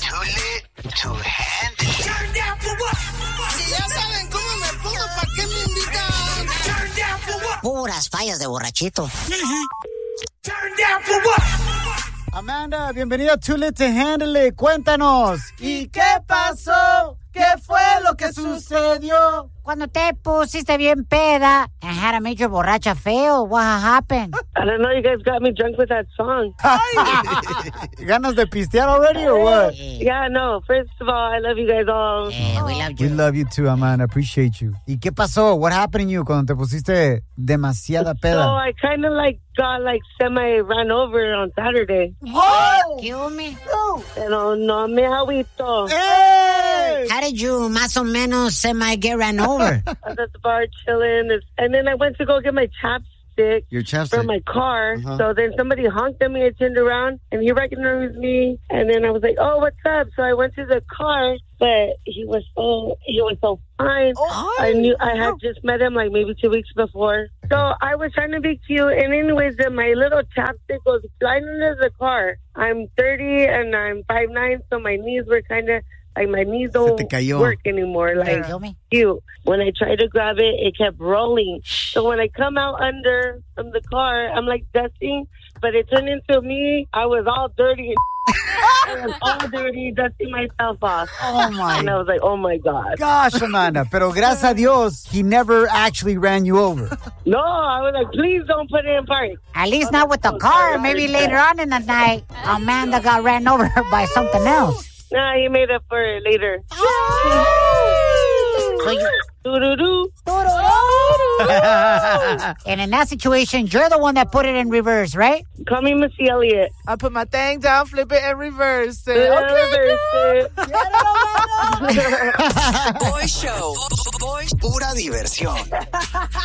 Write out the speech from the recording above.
Too lit to handle it. Turn down for what? Si ya saben cómo me pongo, ¿para qué me invitan? Turn down for what? Puras fallas de borrachito. Turn down for what? Amanda, bienvenida a Too Lit to Handle It. Cuéntanos. ¿Y qué pasó? ¿Qué fue lo que sucedió? Cuando te pusiste bien peda and had a major borracha fail, what happened? I don't know, you guys got me drunk with that song. ¿Ganas de pistear already or what? Yeah, no, first of all, I love you guys all. We love you. We love you too, Amanda. Appreciate you. ¿Y qué pasó? What happened to you cuando te pusiste demasiada So peda? I kind of got semi-ran over on Saturday. Oh! Kill me. Pero no me agüito. Hey! How did you más o menos semi-get ran over? I was at the bar chilling, and then I went to go get my chapstick. Your chapstick. For my car. So then somebody honked at me. I turned around and he recognized me. And then I was like, "Oh, what's up?" So I went to the car, but he was so fine. I had just met him maybe 2 weeks before. So I was trying to be cute. And anyways, then my little chapstick was flying into the car. I'm 30 and I'm 5'9", so my knees were kind of my knees don't work anymore. Cute. When I tried to grab it, it kept rolling. So when I come out under from the car, I'm dusting, but it turned into me. I was all dirty. I was all dirty, dusting myself off. Oh my! And I was like, "Oh my God!" Gosh, Amanda. Pero gracias a Dios, he never actually ran you over. No, I was like, "Please don't put it in park." At least not with the car. Maybe later on in the night, Amanda got ran over by something else. Nah, he made up for it later. So you... Doo-doo-doo. And in that situation, you're the one that put it in reverse, right? Call me Missy Elliott. I put my thing down, flip it, and reverse it. Reverse it. Boy Show. Pura diversión.